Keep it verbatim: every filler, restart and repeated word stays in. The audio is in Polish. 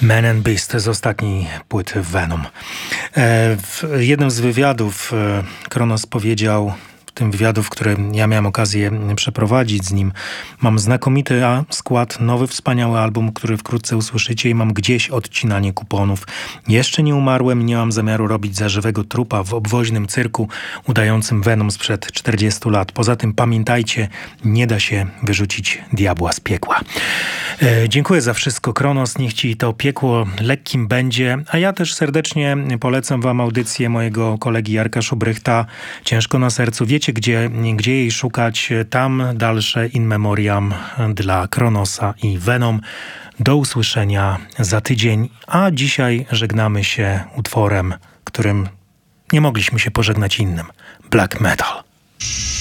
Man and Beast z ostatniej płyty Venom. W jednym z wywiadów Kronos powiedział, w tym wywiadów, które ja miałem okazję przeprowadzić z nim, mam znakomity skład, nowy wspaniały album, który wkrótce usłyszycie i mam gdzieś odcinanie kuponów. Jeszcze nie umarłem, nie mam zamiaru robić za żywego trupa w obwoźnym cyrku udającym Venom sprzed czterdziestu lat. Poza tym pamiętajcie, nie da się wyrzucić diabła z piekła. E, dziękuję za wszystko, Kronos. Niech ci to piekło lekkim będzie. A ja też serdecznie polecam wam audycję mojego kolegi Jarka Szubrychta Ciężko na sercu. Wiecie, gdzie, gdzie jej szukać. Tam dalsze in memoriam dla Kronosa i Venom. Do usłyszenia za tydzień. A dzisiaj żegnamy się utworem, którym nie mogliśmy się pożegnać innym. Black Metal.